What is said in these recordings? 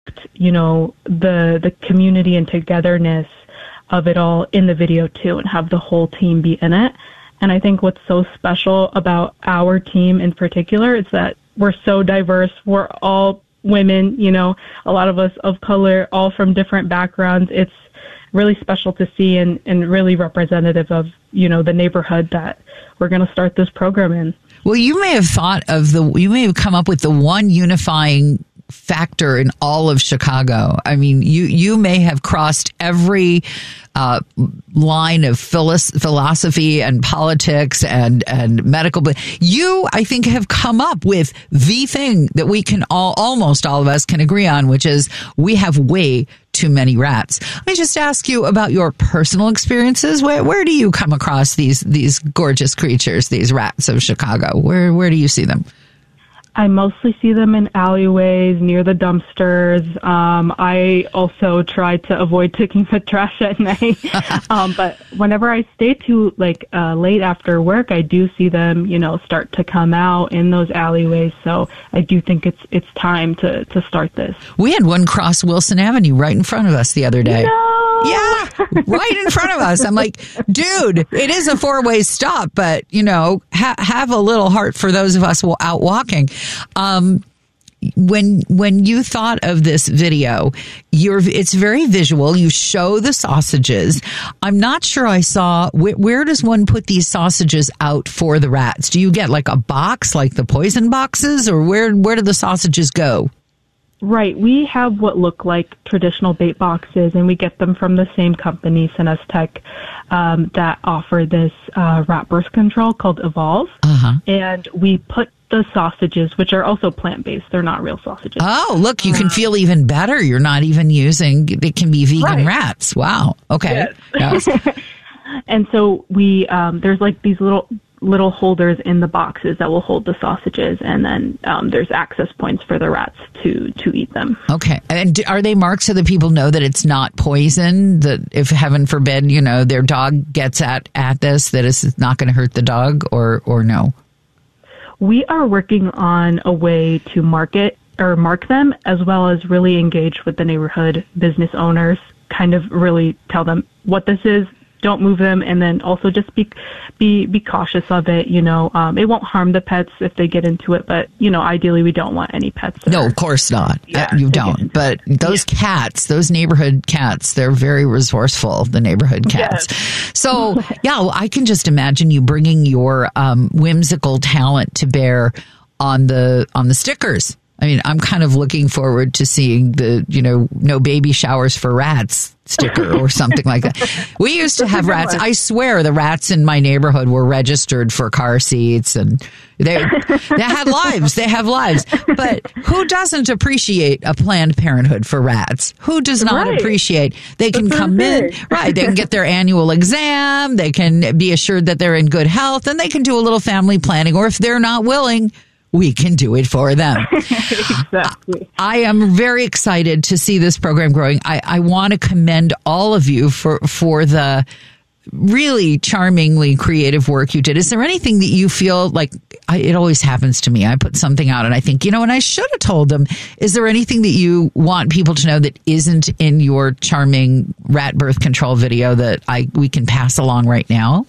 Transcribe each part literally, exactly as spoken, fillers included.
you know, the the community and togetherness of it all in the video too, and have the whole team be in it. And I think what's so special about our team in particular is that we're so diverse. We're all women, you know, a lot of us of color, all from different backgrounds. It's really special to see, and, and really representative of, you know, the neighborhood that we're going to start this program in. Well, you may have thought of the, you may have come up with the one unifying factor in all of Chicago. I mean, you, you may have crossed every uh, line of philosophy and politics and, and medical, but you, I think, have come up with the thing that we can all, almost all of us can agree on, which is we have way too many rats. Let me just ask you about your personal experiences. Where, where do you come across these, these gorgeous creatures, these rats of Chicago? Where, where do you see them? I mostly see them in alleyways, near the dumpsters. Um, I also try to avoid taking the trash at night. um, but whenever I stay too like uh, late after work, I do see them, you know, start to come out in those alleyways. So I do think it's it's time to, to start this. We had one cross Wilson Avenue right in front of us the other day. No! Yeah, right in front of us. I'm like, dude, it is a four-way stop, but, you know, ha- have a little heart for those of us out walking. Um, when when you thought of this video, you're it's very visual. You show the sausages. I'm not sure I saw, wh- where does one put these sausages out for the rats? Do you get like a box, like the poison boxes, or where where do the sausages go? Right. We have what look like traditional bait boxes, and we get them from the same company, Cinestech, um, that offer this uh, rat birth control called Evolve. Uh-huh. And we put the sausages, which are also plant-based. They're not real sausages. Oh, look, you can feel even better. You're not even using, it can be vegan right. rats. Wow. Okay. Yes. Yes. And so we, um, there's like these little... little holders in the boxes that will hold the sausages, and then um, there's access points for the rats to to eat them. Okay. And are they marked so that people know that it's not poison, that if heaven forbid, you know, their dog gets at, at this, that it's not going to hurt the dog, or, or no? We are working on a way to market or mark them, as well as really engage with the neighborhood business owners, kind of really tell them what this is, don't move them, and then also just be be be cautious of it. You know, um, it won't harm the pets if they get into it, but you know, ideally we don't want any pets. No, of course not. Yeah, uh, you don't. But those yeah. cats, those neighborhood cats, they're very resourceful. The neighborhood cats. Yes. So yeah, well, I can just imagine you bringing your um, whimsical talent to bear on the on the stickers. I mean, I'm kind of looking forward to seeing the, you know, no baby showers for rats sticker or something like that. We used to have rats. I swear the rats in my neighborhood were registered for car seats, and they they had lives. They have lives. But who doesn't appreciate a Planned Parenthood for rats? Who does not right. appreciate they can That's come in, right? They can get their annual exam. They can be assured that they're in good health, and they can do a little family planning. Or if they're not willing, we can do it for them. Exactly. I am very excited to see this program growing. I, I want to commend all of you for, for the really charmingly creative work you did. Is there anything that you feel like, I, it always happens to me, I put something out and I think, you know, and I should have told them. Is there anything that you want people to know that isn't in your charming rat birth control video that I we can pass along right now?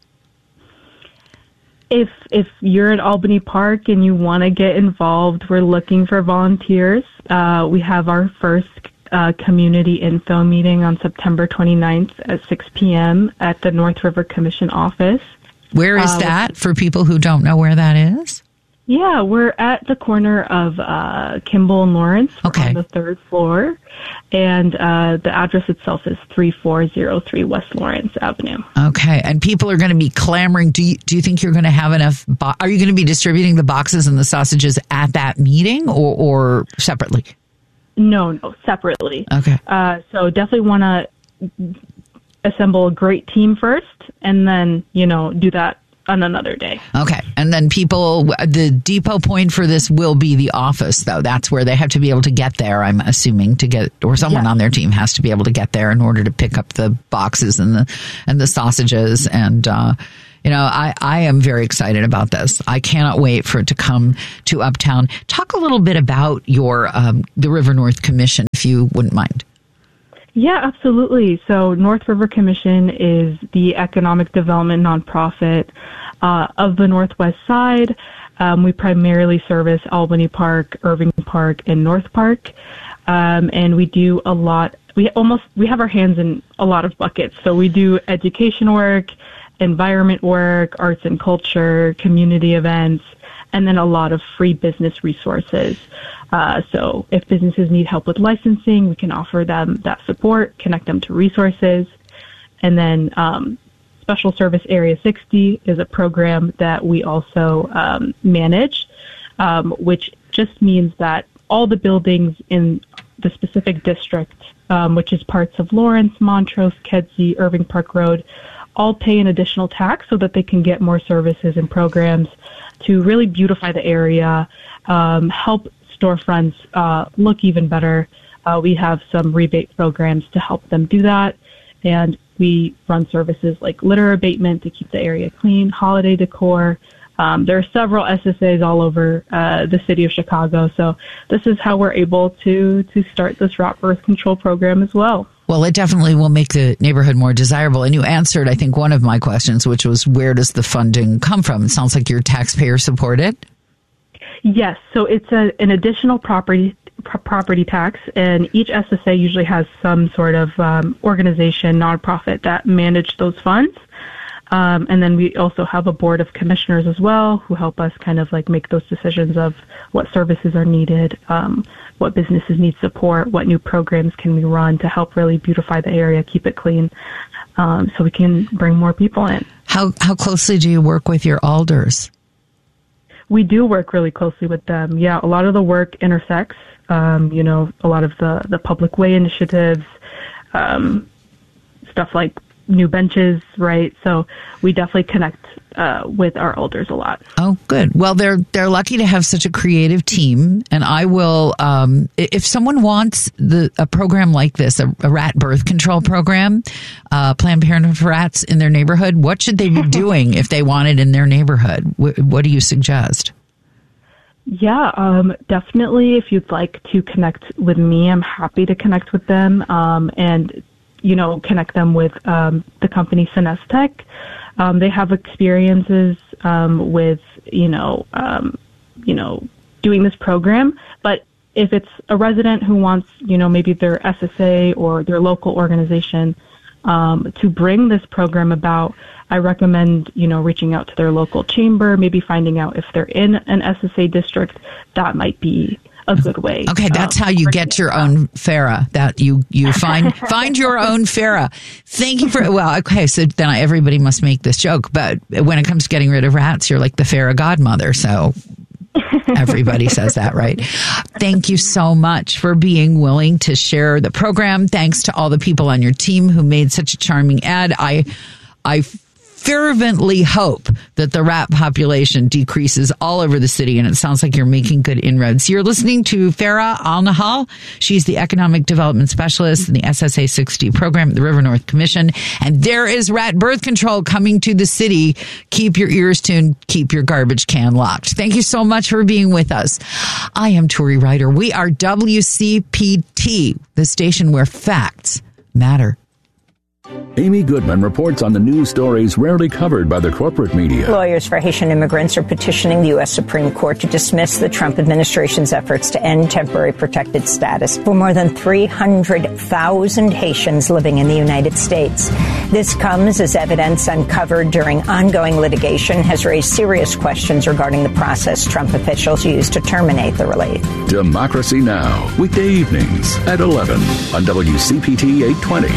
If if you're at Albany Park and you want to get involved, we're looking for volunteers. Uh, we have our first uh, community info meeting on September twenty-ninth at six p.m. at the North River Commission office. Where is uh, that for people who don't know where that is? Yeah, we're at the corner of uh, Kimball and Lawrence okay. on the third floor. And uh, the address itself is three four zero three West Lawrence Avenue. Okay. And people are going to be clamoring. Do you, do you think you're going to have enough? Bo- are you going to be distributing the boxes and the sausages at that meeting or, or separately? No, no, separately. Okay. Uh, so definitely want to assemble a great team first and then, you know, do that on another day. Okay. And then people, the depot point for this will be the office, though. That's where they have to be able to get there, I'm assuming, to get, or someone yes. on their team has to be able to get there in order to pick up the boxes and the, and the sausages and, uh, You know, I, I am very excited about this. I cannot wait for it to come to Uptown. Talk a little bit about your um, the River North Commission, if you wouldn't mind. Yeah, absolutely. So North River Commission is the economic development nonprofit uh, of the Northwest Side. Um, we primarily service Albany Park, Irving Park, and North Park. Um, and we do a lot, we almost, we have our hands in a lot of buckets. So we do education work, environment work, arts and culture, community events, and then a lot of free business resources. Uh, so if businesses need help with licensing, we can offer them that support, connect them to resources. And then um, Special Service Area sixty is a program that we also um, manage, um, which just means that all the buildings in the specific district, um, which is parts of Lawrence, Montrose, Kedzie, Irving Park Road, all pay an additional tax so that they can get more services and programs to really beautify the area, um, help storefronts uh, look even better. Uh, we have some rebate programs to help them do that. And we run services like litter abatement to keep the area clean, holiday decor. Um, there are several S S As all over uh, the city of Chicago. So this is how we're able to, to start this rat birth control program as well. Well, it definitely will make the neighborhood more desirable. And you answered, I think, one of my questions, which was, where does the funding come from? It sounds like you're taxpayer supported. Yes. So it's a, an additional property pr- property tax, and each S S A usually has some sort of um, organization, nonprofit that manage those funds. Um, and then we also have a board of commissioners as well who help us kind of like make those decisions of what services are needed, um, what businesses need support, what new programs can we run to help really beautify the area, keep it clean, um, so we can bring more people in. How how closely do you work with your alders? We do work really closely with them. Yeah, a lot of the work intersects, um, you know, a lot of the, the public way initiatives, um, stuff like new benches, right? So we definitely connect uh, with our elders a lot. Oh, good. Well, they're they're lucky to have such a creative team. And I will, um, if someone wants the a program like this, a, a rat birth control program, uh, Planned Parenthood for rats in their neighborhood, what should they be doing if they want it in their neighborhood? What, what do you suggest? Yeah, um, definitely. If you'd like to connect with me, I'm happy to connect with them. Um, and you know, connect them with um, the company Cinestech. Um, they have experiences um, with, you know, um, you know, doing this program. But if it's a resident who wants, you know, maybe their S S A or their local organization um, to bring this program about, I recommend, you know, reaching out to their local chamber, maybe finding out if they're in an S S A district. That might be a good way. Okay, that's um, how you get your own FARA. That you you find find your own FARA. Thank you for. Well, okay, so then I, everybody must make this joke, but when it comes to getting rid of rats, you're like the FARA godmother. So everybody says that, right? Thank you so much for being willing to share the program. Thanks to all the people on your team who made such a charming ad. I I. fervently hope that the rat population decreases all over the city, and it sounds like you're making good inroads. You're listening to Farah Al-Nahal. She's the Economic Development Specialist in the S S A sixty program at the River North Commission, and there is rat birth control coming to the city. Keep your ears tuned. Keep your garbage can locked. Thank you so much for being with us. I am Tori Ryder. We are W C P T, the station where facts matter. Amy Goodman reports on the news stories rarely covered by the corporate media. Lawyers for Haitian immigrants are petitioning the U S Supreme Court to dismiss the Trump administration's efforts to end temporary protected status for more than three hundred thousand Haitians living in the United States. This comes as evidence uncovered during ongoing litigation has raised serious questions regarding the process Trump officials used to terminate the relief. Democracy Now!, weekday evenings at eleven on W C P T eight twenty.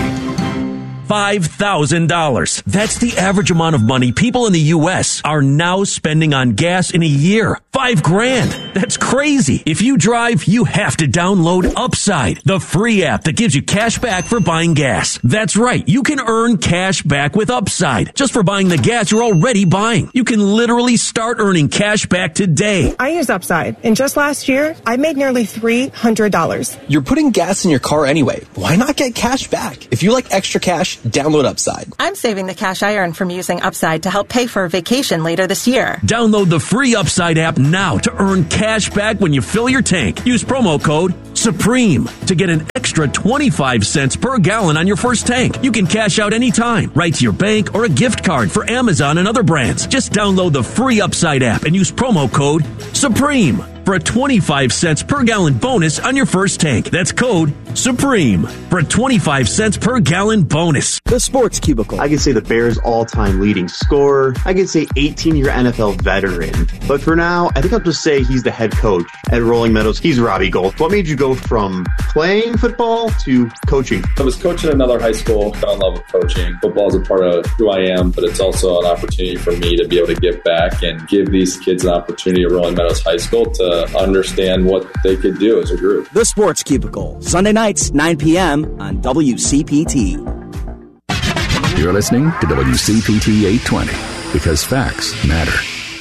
five thousand dollars. That's the average amount of money people in the U S are now spending on gas in a year. Five grand. That's crazy. If you drive, you have to download Upside, the free app that gives you cash back for buying gas. That's right. You can earn cash back with Upside just for buying the gas you're already buying. You can literally start earning cash back today. I use Upside, and just last year, I made nearly three hundred dollars. You're putting gas in your car anyway. Why not get cash back? If you like extra cash, Download Upside. I'm saving the cash I earn from using Upside to help pay for a vacation later this year. Download the free Upside app now to earn cash back when you fill your tank. Use promo code SUPREME to get an extra twenty-five cents per gallon on your first tank. You can cash out anytime, right to your bank or a gift card for Amazon and other brands. Just download the free Upside app and use promo code SUPREME for a twenty-five cents per gallon bonus on your first tank. That's code SUPREME for a twenty-five cents per gallon bonus. The Sports Cubicle. I can say the Bears' all-time leading scorer. I can say eighteen-year N F L veteran. But for now, I think I'll just say he's the head coach at Rolling Meadows. He's Robbie Gold. What made you go from playing football to coaching? I was coaching at another high school. Fell in love with coaching. Football is a part of who I am, but it's also an opportunity for me to be able to give back and give these kids an opportunity at Rolling Meadows High School to understand what they could do as a group. The Sports Cubicle, Sunday nights, nine p.m. on W C P T. You're listening to W C P T eight twenty because facts matter.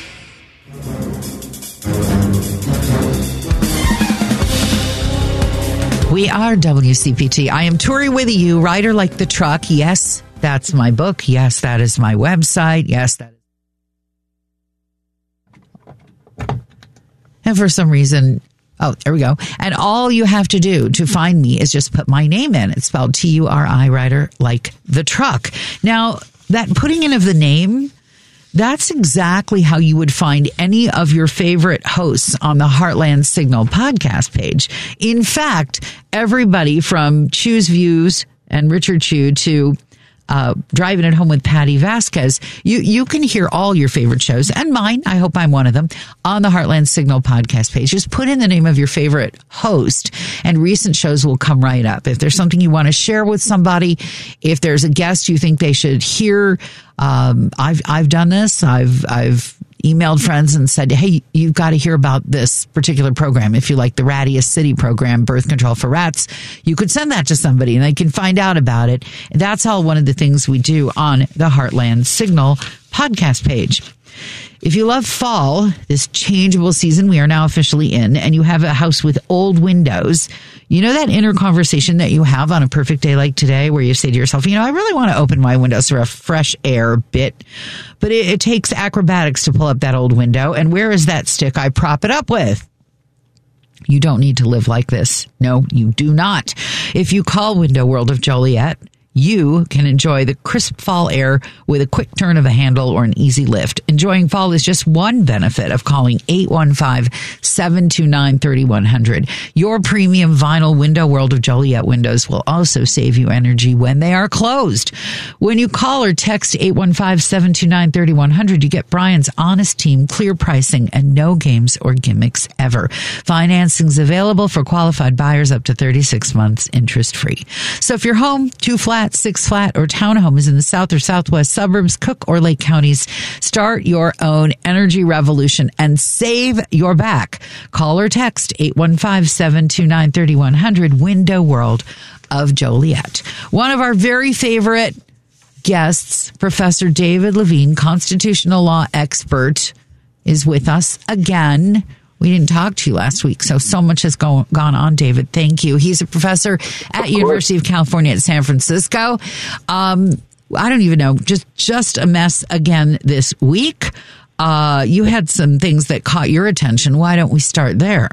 We are W C P T. I am Tori with you, Rider Like the Truck. Yes, that's my book. Yes, that is my website. Yes, that is. And for some reason, oh, there we go. And all you have to do to find me is just put my name in. It's spelled T U R I, Rider Like the Truck. Now, that putting in of the name, that's exactly how you would find any of your favorite hosts on the Heartland Signal podcast page. In fact, everybody from Choose Views and Richard Chew to Uh, Driving It Home with Patty Vasquez, you, you can hear all your favorite shows, and mine, I hope I'm one of them, on the Heartland Signal podcast page. Just put in the name of your favorite host, and recent shows will come right up. If there's something you want to share with somebody, if there's a guest you think they should hear, um, I've I've done this. I've I've emailed friends and said, hey, you've got to hear about this particular program. If you like the Rattiest City program, Birth Control for Rats, you could send that to somebody and they can find out about it. That's all one of the things we do on the Heartland Signal podcast page. If you love fall, this changeable season we are now officially in, and you have a house with old windows, you know that inner conversation that you have on a perfect day like today where you say to yourself, you know, I really want to open my windows for a fresh air bit, but it, it takes acrobatics to pull up that old window. And where is that stick I prop it up with? You don't need to live like this. No, you do not. If you call Window World of Joliet, you can enjoy the crisp fall air with a quick turn of a handle or an easy lift. Enjoying fall is just one benefit of calling eight one five, seven two nine, three one zero zero. Your premium vinyl Window World of Joliet windows will also save you energy when they are closed. When you call or text eight one five, seven two nine, three one zero zero, you get Brian's honest team, clear pricing, and no games or gimmicks ever. Financing's available for qualified buyers up to thirty-six months interest-free. So if you're home, two flat, six flat, or townhomes in the south or southwest suburbs, Cook or Lake counties, start your own energy revolution and save your back. Call or text eight one five, seven two nine, three one zero zero, Window World of Joliet. One of our very favorite guests, Professor David Levine, constitutional law expert, is with us again. We didn't talk to you last week, so so much has go, gone on, David. Thank you. He's a professor at University of California at San Francisco. Um, I don't even know, just just a mess again this week. Uh, you had some things that caught your attention. Why don't we start there?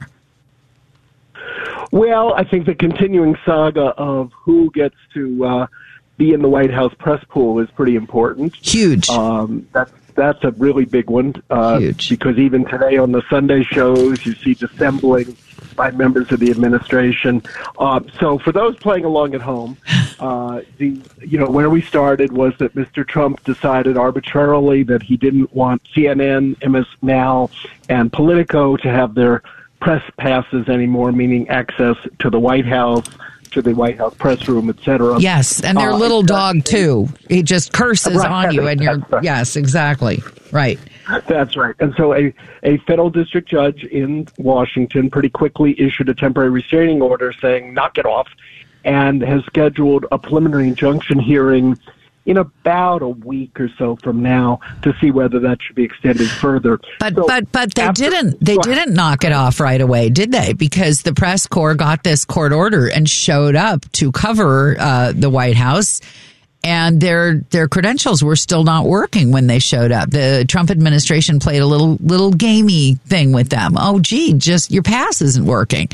Well, I think the continuing saga of who gets to uh, be in the White House press pool is pretty important. Huge. Um, that's That's a really big one, uh, Huge. Because even today on the Sunday shows, you see dissembling by members of the administration. Uh, so for those playing along at home, uh, the you know where we started was that Mister Trump decided arbitrarily that he didn't want C N N, M S Now, and Politico to have their press passes anymore, meaning access to the White House, to the White House press room, et cetera. Yes, and their uh, little dog, too. He just curses right, on you, and you're, right. Yes, exactly. Right. That's right. And so a, a federal district judge in Washington pretty quickly issued a temporary restraining order saying, knock it off, and has scheduled a preliminary injunction hearing in about a week or so from now to see whether that should be extended further. But so but but they after, didn't they didn't knock it off right away, did they? Because the press corps got this court order and showed up to cover uh, the White House, and their their credentials were still not working when they showed up. The Trump administration played a little little gamey thing with them. Oh, gee, just your pass isn't working.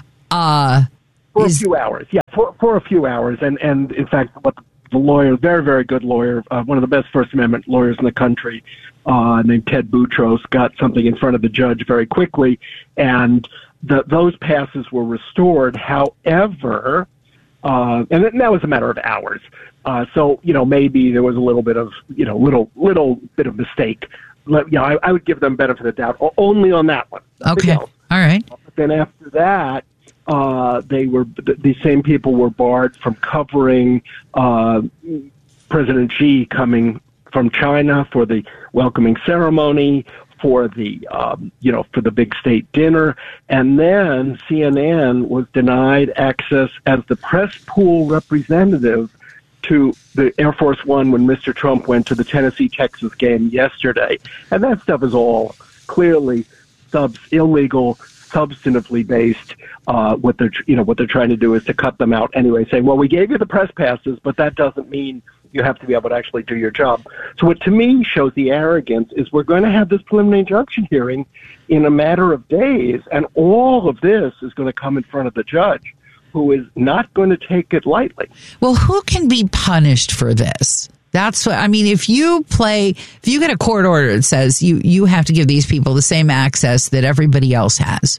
Uh, for is, a few hours, yeah, for for a few hours, and and in fact, what the lawyer, very very good lawyer, uh, one of the best First Amendment lawyers in the country, uh, named Ted Boutros, got something in front of the judge very quickly, and the, those passes were restored. However, uh, and that was a matter of hours. Uh, so, you know, maybe there was a little bit of, you know, little, little bit of mistake. Let, you know, I, I would give them benefit of the doubt only on that one. Okay. All right. But then after that, uh, they were, these same people were barred from covering, uh, President Xi coming from China for the welcoming ceremony, for the, um, you know, for the big state dinner. And then C N N was denied access as the press pool representative to the Air Force One when Mister Trump went to the Tennessee-Texas game yesterday. And that stuff is all clearly subs illegal, substantively based. Uh, what they're, you know, what they're trying to do is to cut them out anyway, saying, well, we gave you the press passes, but that doesn't mean you have to be able to actually do your job. So what to me shows the arrogance is we're going to have this preliminary injunction hearing in a matter of days, and all of this is going to come in front of the judge, who is not going to take it lightly. Well, who can be punished for this? That's what I mean. If you play, if you get a court order that says you, you have to give these people the same access that everybody else has,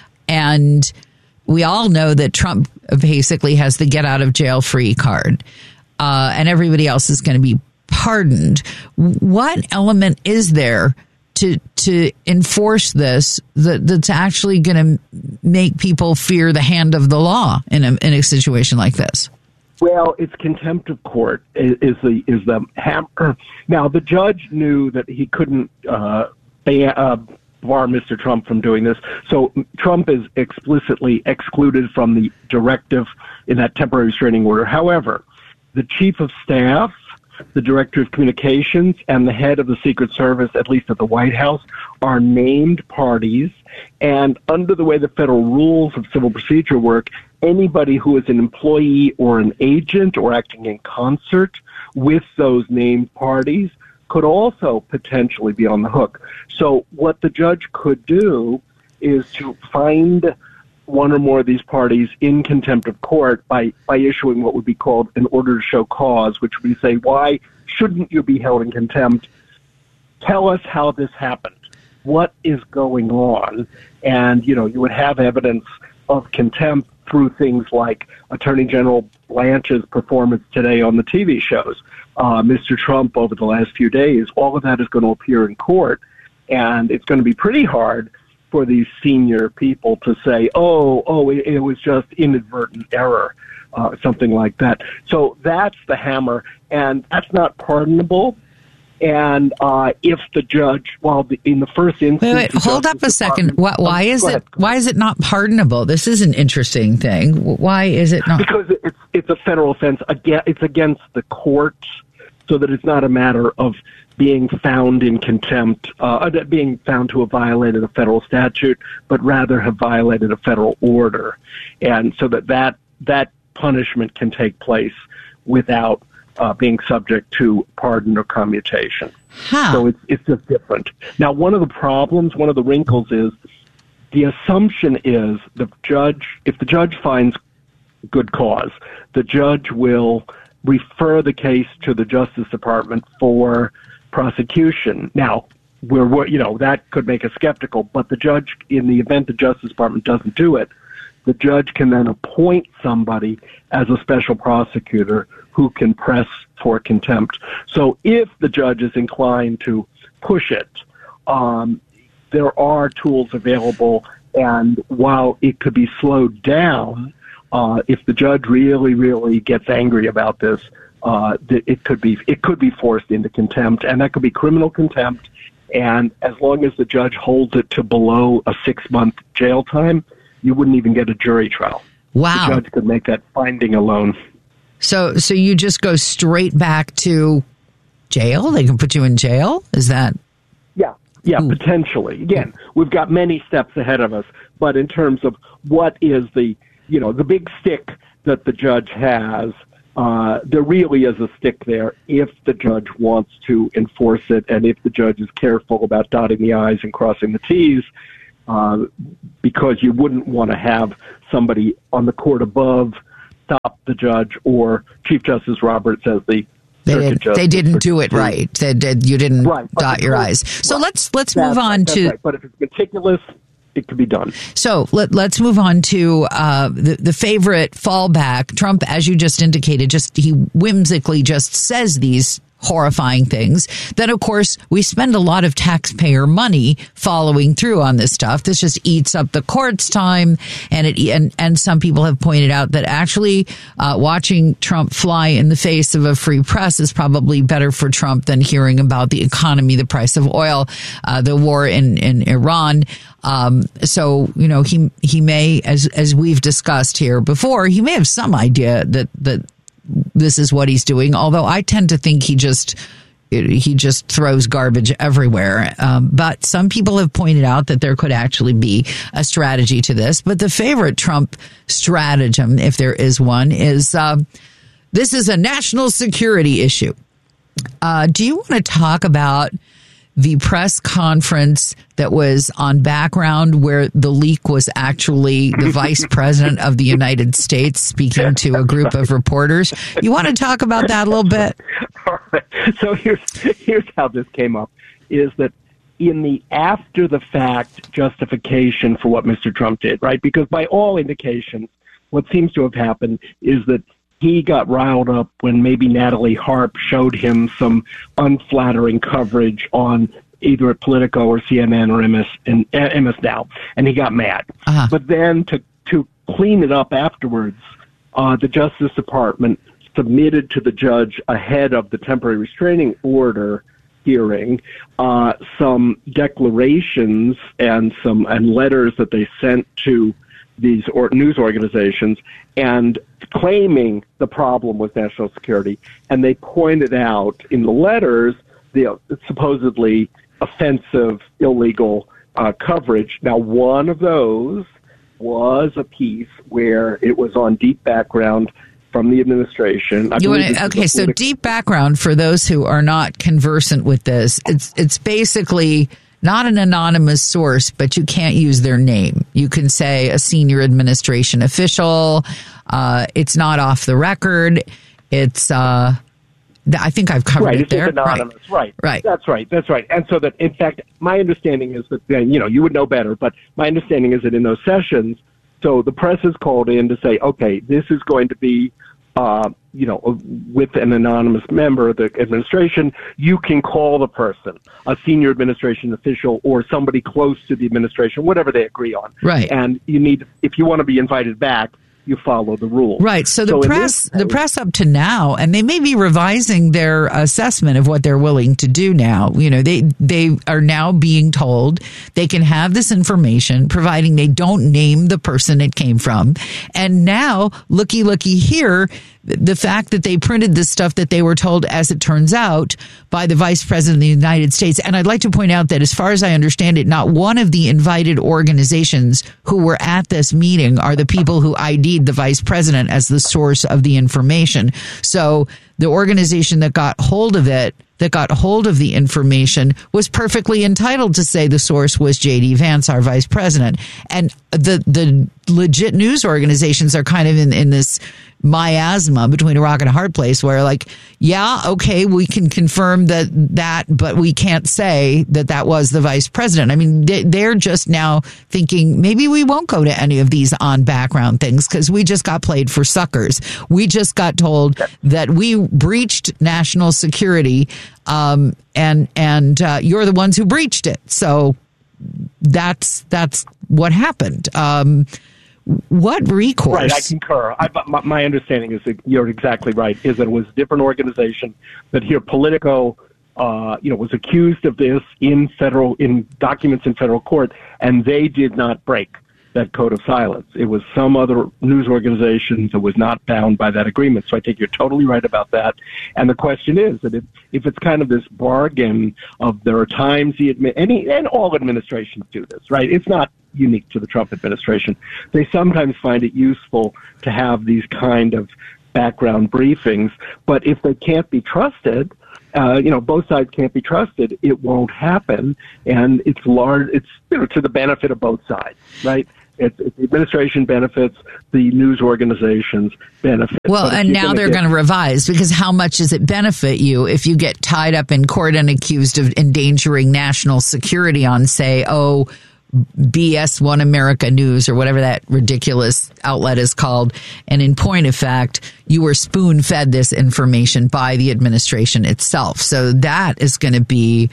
and we all know that Trump basically has the get out of jail free card, uh, and everybody else is going to be pardoned. What element is there to to enforce this that, that's actually going to make people fear the hand of the law in a in a situation like this? Well, it's contempt of court is, is the is the hammer. Now, the judge knew that he couldn't uh, ban, uh, bar Mister Trump from doing this, so Trump is explicitly excluded from the directive in that temporary restraining order. However, the chief of staff, the director of communications, and the head of the Secret Service, at least at the White House, are named parties. And under the way the federal rules of civil procedure work, anybody who is an employee or an agent or acting in concert with those named parties could also potentially be on the hook. So what the judge could do is to find one or more of these parties in contempt of court by, by issuing what would be called an order to show cause, which would say, why shouldn't you be held in contempt? Tell us how this happened. What is going on? And, you know, you would have evidence of contempt through things like Attorney General Blanche's performance today on the T V shows, uh, Mister Trump over the last few days. All of that is going to appear in court, and it's going to be pretty hard for these senior people to say, oh, oh, it, it was just inadvertent error, uh, something like that. So that's the hammer, and that's not pardonable. And uh, if the judge, well, the, in the first instance, wait, wait, hold up a second. Why, why is it? Why is it not pardonable? This is an interesting thing. Why is it not? Because it's it's a federal offense. Again, it's against the courts, so that it's not a matter of being found in contempt, uh, being found to have violated a federal statute, but rather have violated a federal order, and so that that that punishment can take place without Uh, being subject to pardon or commutation. Huh. So it's it's just different. Now, one of the problems, one of the wrinkles is the assumption is the judge, if the judge finds good cause, the judge will refer the case to the Justice Department for prosecution. Now, we're, you know, that could make us skeptical, but the judge, in the event the Justice Department doesn't do it, the judge can then appoint somebody as a special prosecutor who can press for contempt. So if the judge is inclined to push it, um, there are tools available, and while it could be slowed down, uh, if the judge really, really gets angry about this, uh, it could be it could be forced into contempt, and that could be criminal contempt. And as long as the judge holds it to below a six-month jail time, you wouldn't even get a jury trial. Wow. The judge could make that finding alone. So so you just go straight back to jail? They can put you in jail? Is that? Yeah, yeah, Ooh. potentially. Again, we've got many steps ahead of us, but in terms of what is the, you know, the big stick that the judge has, uh, there really is a stick there if the judge wants to enforce it, and if the judge is careful about dotting the I's and crossing the T's, uh, because you wouldn't want to have somebody on the court above stop the judge, or Chief Justice Roberts as the They, did, they didn't do it right. They did, you didn't right, dot your I's. So right. let's let's that's move on right, to. Right. But if it's meticulous, it could be done. So let, let's move on to uh, the the favorite fallback. Trump, as you just indicated, just he whimsically just says these horrifying things. Then, of course, we spend a lot of taxpayer money following through on this stuff. This just eats up the court's time. And it and, and some people have pointed out that actually uh, watching Trump fly in the face of a free press is probably better for Trump than hearing about the economy, the price of oil, uh, the war in, in Iran. Um, so, you know, he he may, as as we've discussed here before, he may have some idea that that this is what he's doing, although I tend to think he just he just throws garbage everywhere. Um, but some people have pointed out that there could actually be a strategy to this. But the favorite Trump stratagem, if there is one, is uh, this is a national security issue. Uh, do you want to talk about the press conference that was on background where the leak was actually the vice president of the United States speaking to a group of reporters? You want to talk about that a little bit? All right. So here's, here's how this came up, is that in the after-the-fact justification for what Mister Trump did, right? Because by all indications, what seems to have happened is that he got riled up when maybe Natalie Harp showed him some unflattering coverage on either at Politico or C N N or M S and M S Now, and he got mad. Uh-huh. But then to to clean it up afterwards, uh, the Justice Department submitted to the judge ahead of the temporary restraining order hearing uh, some declarations and some and letters that they sent to these or news organizations, and claiming the problem was national security. And they pointed out in the letters the supposedly offensive, illegal uh, coverage. Now, one of those was a piece where it was on deep background from the administration. I you want to, okay, so deep background, for those who are not conversant with this, it's it's basically not an anonymous source, but you can't use their name. You can say a senior administration official. Uh, it's not off the record. It's, uh, I think I've covered right, it it's there. Anonymous. Right. right. Right. That's right. That's right. And so that, in fact, my understanding is that, you know, you would know better, but my understanding is that in those sessions, so the press is called in to say, okay, this is going to be, uh, you know, with an anonymous member of the administration. You can call the person, a senior administration official or somebody close to the administration, whatever they agree on. Right. And you need, if you want to be invited back, you follow the rules. Right. So the so press, the press up to now, and they may be revising their assessment of what they're willing to do now. You know, they, they are now being told they can have this information, providing they don't name the person it came from. And now, looky, looky here, the fact that they printed this stuff that they were told, as it turns out, by the vice president of the United States. And I'd like to point out that, as far as I understand it, not one of the invited organizations who were at this meeting are the people who I D'd the vice president as the source of the information. So the organization that got hold of it, that got hold of the information, was perfectly entitled to say the source was J D Vance, our vice president. And the the legit news organizations are kind of in, in this miasma between a rock and a hard place, where, like, yeah, okay, we can confirm that that, but we can't say that that was the vice president. I mean, they, they're just now thinking maybe we won't go to any of these on background things because we just got played for suckers. We just got told that we breached national security, um, and and uh, you're the ones who breached it. So that's that's what happened. Um, What recourse? Right, I concur. I, my, my understanding is that you're exactly right, is that it was a different organization, that here Politico, uh, you know, was accused of this in federal, in documents in federal court, and they did not break that code of silence. It was some other news organization that was not bound by that agreement. So I think you're totally right about that. And the question is that if, if it's kind of this bargain of there are times the admi- any and all administrations do this, right? It's not unique to the Trump administration. They sometimes find it useful to have these kind of background briefings. But if they can't be trusted, uh, you know, both sides can't be trusted, it won't happen. And it's large, it's, you know, to the benefit of both sides, right? It's, it's the administration benefits, the news organizations benefit. Well, and now they're going to revise, because how much does it benefit you if you get tied up in court and accused of endangering national security on, say, oh, B S One America News or whatever that ridiculous outlet is called, and in point of fact, you were spoon-fed this information by the administration itself. So that is going to be,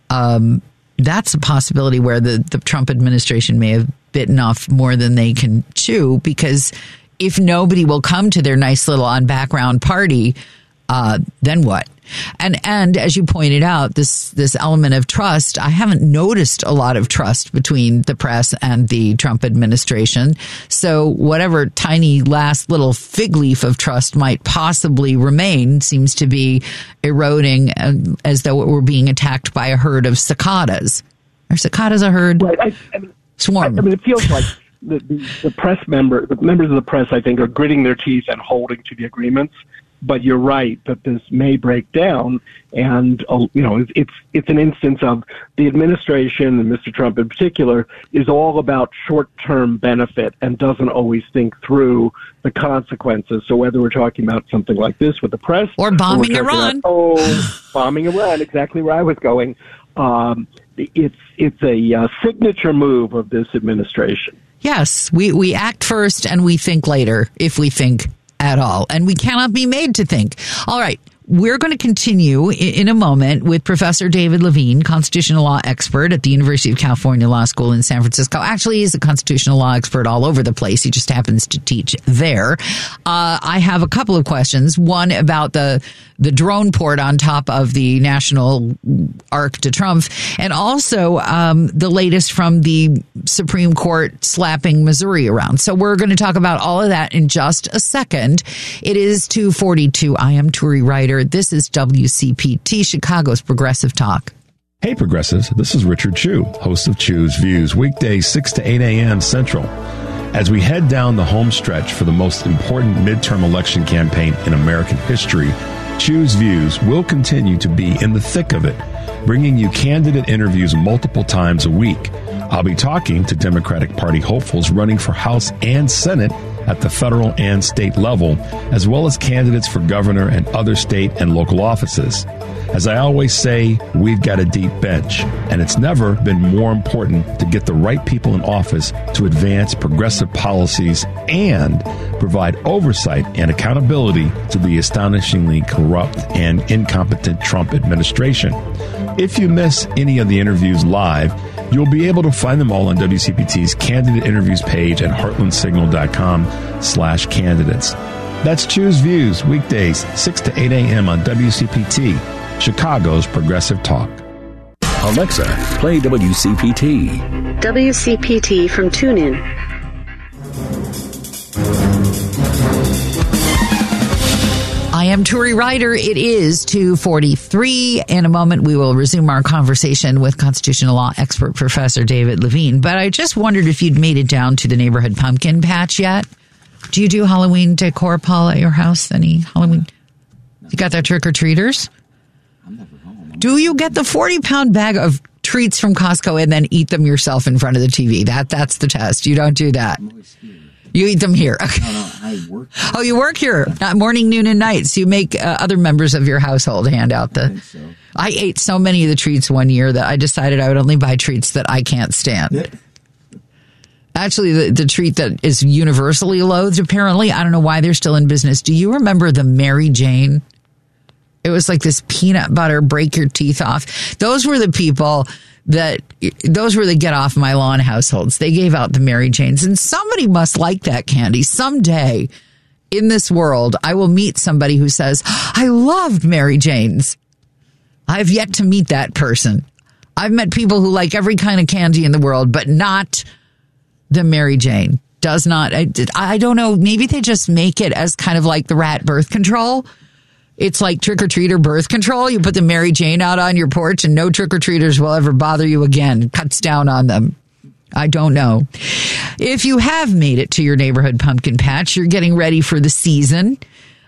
um, that's a possibility where the, the Trump administration may have bitten off more than they can chew, because if nobody will come to their nice little on background party, uh, then what? And and as you pointed out, this this element of trust, I haven't noticed a lot of trust between the press and the Trump administration. So whatever tiny last little fig leaf of trust might possibly remain seems to be eroding, as though it were being attacked by a herd of cicadas. Are cicadas a herd? Right. I, I mean, Swarm. I, I mean, it feels like the, the, the press member, the members of the press, I think, are gritting their teeth and holding to the agreements. But you're right that this may break down, and uh, you know, it's it's an instance of the administration, and Mister Trump in particular, is all about short-term benefit and doesn't always think through the consequences. So whether we're talking about something like this with the press, or bombing or Iran, about, oh, bombing Iran, exactly where I was going. Um, it's it's a uh, signature move of this administration. Yes, we we act first and we think later, if we think at all. And we cannot be made to think. All right. We're going to continue in a moment with Professor David Levine, constitutional law expert at the University of California Law School in San Francisco. Actually, he's a constitutional law expert all over the place. He just happens to teach there. Uh, I have a couple of questions. One about the the drone port on top of the National Arc de Triomphe, and also um, the latest from the Supreme Court slapping Missouri around. So we're going to talk about all of that in just a second. It is two forty-two. I am Turi Ryder. This is W C P T, Chicago's Progressive Talk. Hey, Progressives. This is Richard Chu, host of Chu's Views, weekdays six to eight a.m. Central. As we head down the home stretch for the most important midterm election campaign in American history, Chu's Views will continue to be in the thick of it, bringing you candidate interviews multiple times a week. I'll be talking to Democratic Party hopefuls running for House and Senate at the federal and state level, as well as candidates for governor and other state and local offices. As I always say, we've got a deep bench, and it's never been more important to get the right people in office to advance progressive policies and provide oversight and accountability to the astonishingly corrupt and incompetent Trump administration. If you miss any of the interviews live, you'll be able to find them all on W C P T's candidate interviews page at heartland signal dot com slash candidates. That's Choose Views, weekdays, six to eight a.m. on W C P T, Chicago's Progressive Talk. Alexa, play W C P T. W C P T from TuneIn. I am Turi Ryder. It is two forty-three. In a moment, we will resume our conversation with constitutional law expert Professor David Levine. But I just wondered if you'd made it down to the neighborhood pumpkin patch yet. Do you do Halloween decor, Paul, at your house? Any Halloween? You got that trick-or-treaters? I'm never home. Do you get the forty-pound bag of treats from Costco and then eat them yourself in front of the T V? That That's the test. You don't do that. I'm always here. You eat them here. Okay. No, no, I work here. Oh, you work here. Not morning, noon, and night. So you make uh, other members of your household hand out the... I think so. I ate so many of the treats one year that I decided I would only buy treats that I can't stand. Yeah. Actually, the, the treat that is universally loathed, apparently, I don't know why they're still in business. Do you remember the Mary Jane? It was like this peanut butter, break your teeth off. Those were the people that, those were the get off my lawn households. They gave out the Mary Janes, and somebody must like that candy. Someday in this world, I will meet somebody who says, I loved Mary Janes. I've yet to meet that person. I've met people who like every kind of candy in the world, but not the Mary Jane. Does not, I, I don't know, maybe they just make it as kind of like the rat birth control. It's like trick-or-treater birth control. You put the Mary Jane out on your porch and no trick-or-treaters will ever bother you again. It cuts down on them. I don't know. If you have made it to your neighborhood pumpkin patch, you're getting ready for the season.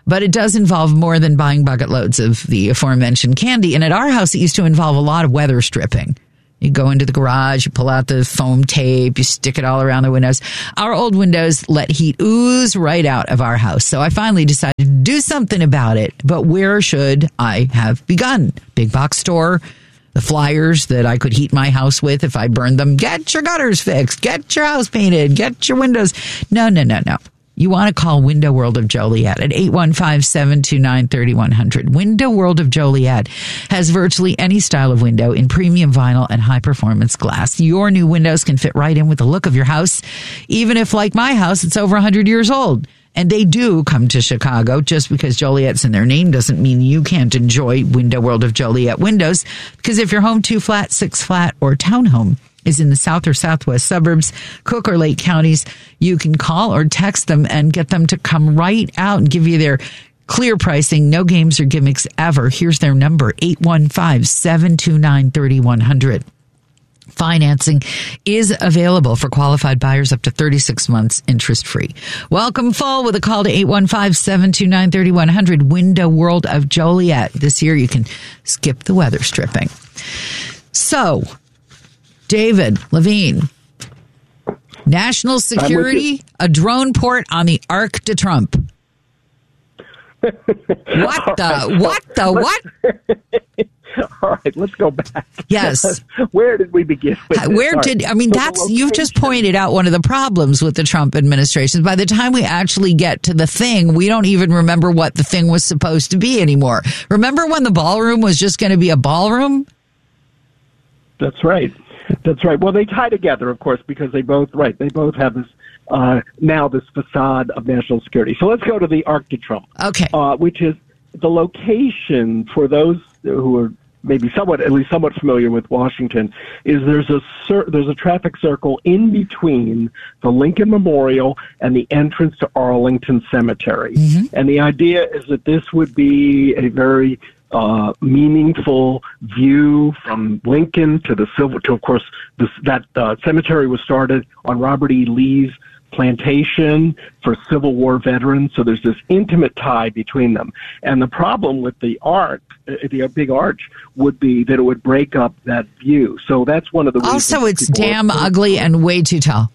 But it does involve more than buying bucket loads of the aforementioned candy. And at our house, it used to involve a lot of weather stripping. You go into the garage, you pull out the foam tape, you stick it all around the windows. Our old windows let heat ooze right out of our house. So I finally decided to do something about it. But where should I have begun? Big box store, the flyers that I could heat my house with if I burned them. Get your gutters fixed. Get your house painted. Get your windows. No, no, no, no. You want to call Window World of Joliet at eight one five, seven two nine, three one zero zero. Window World of Joliet has virtually any style of window in premium vinyl and high-performance glass. Your new windows can fit right in with the look of your house, even if, like my house, it's over one hundred years old. And they do come to Chicago. Just because Joliet's in their name doesn't mean you can't enjoy Window World of Joliet windows, because if your home two flat, six flat, or townhome is in the south or southwest suburbs, Cook or Lake counties, you can call or text them and get them to come right out and give you their clear pricing. No games or gimmicks ever. Here's their number, eight one five, seven two nine, three one zero zero. Financing is available for qualified buyers up to thirty-six months interest-free. Welcome fall with a call to eight one five, seven two nine, three one zero zero. Window World of Joliet. This year you can skip the weather stripping. So, David Levine, national security, a drone port on the Arc de Trump. What the, what the, what? All right, let's go back. Yes. Where did we begin with this? Where did, I mean, so that's, you've just pointed out one of the problems with the Trump administration. By the time we actually get to the thing, we don't even remember what the thing was supposed to be anymore. Remember when the ballroom was just going to be a ballroom? That's right. That's right. Well, they tie together, of course, because they both, right, they both have this, uh, now this facade of national security. So let's go to the Arc de Trump. Okay. Uh, which is the location for those who are maybe somewhat, at least somewhat familiar with Washington, is there's a cir- there's a traffic circle in between the Lincoln Memorial and the entrance to Arlington Cemetery. Mm-hmm. And the idea is that this would be a very uh, meaningful view from Lincoln to the Civil, to of course, this, that uh, cemetery was started on Robert E. Lee's plantation for Civil War veterans, so there's this intimate tie between them. And the problem with the arch, the big arch, would be that it would break up that view. So that's one of the reasons. Also, it's damn ugly and way too tall.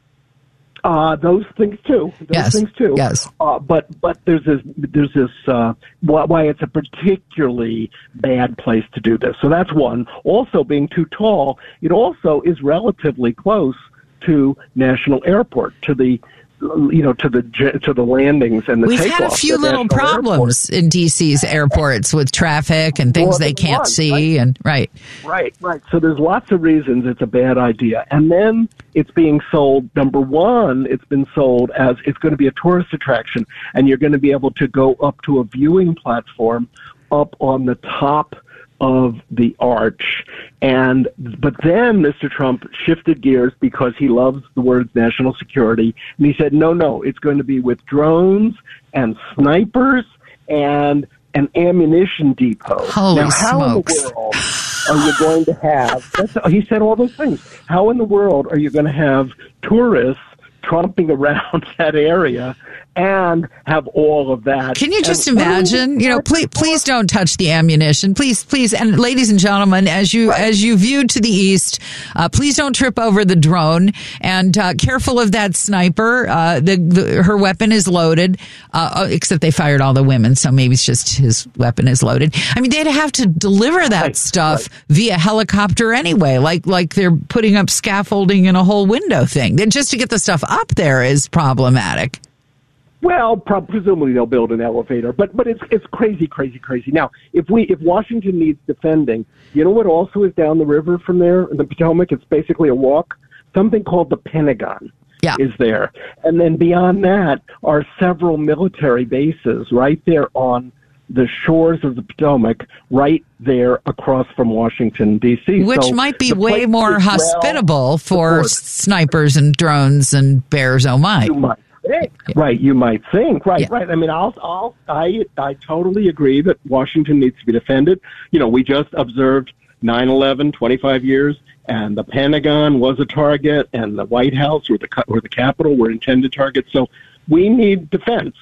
Uh, those things too. Those yes. things too. Yes. Uh, but but there's this there's this uh, why it's a particularly bad place to do this. So that's one. Also, being too tall, it also is relatively close to National Airport, to the you know to the to the landings and the We've takeoff. We've had a few little National problems Airport. in D C's airports with traffic and things well, they can't one, see, right? and right, right, right. So there's lots of reasons it's a bad idea, and then it's being sold. Number one, it's been sold as it's going to be a tourist attraction, and you're going to be able to go up to a viewing platform up on the top of the arch. And but then Mister Trump shifted gears because he loves the words national security, and he said, no, no, it's going to be with drones and snipers and an ammunition depot. Holy now, how smokes. in the world are you going to have, that's, he said all those things, how in the world are you going to have tourists tromping around that area and have all of that? Can you just and, imagine? You know, please, please don't touch the ammunition, please, please. And ladies and gentlemen, as you right. as you view to the east, uh, please don't trip over the drone, and uh, careful of that sniper. Uh, the, the her weapon is loaded, uh, except they fired all the women, so maybe it's just his weapon is loaded. I mean, they'd have to deliver that right. stuff right. via helicopter anyway, like like they're putting up scaffolding in a whole window thing. Then just to get the stuff up there is problematic. Well, pro- presumably they'll build an elevator, but but it's it's crazy, crazy, crazy. Now, if we if Washington needs defending, you know what also is down the river from there in the Potomac? It's basically a walk. Something called the Pentagon yeah. is there, and then beyond that are several military bases right there on the shores of the Potomac, right there across from Washington, D C. Which so might be way more hospitable well for snipers and drones and bears, oh my. You might think. Right, you might think. Right, yeah. right. I mean, I'll, I'll, I, I totally agree that Washington needs to be defended. You know, we just observed nine eleven, twenty-five years, and the Pentagon was a target, and the White House or the, or the Capitol were intended targets. So we need defense.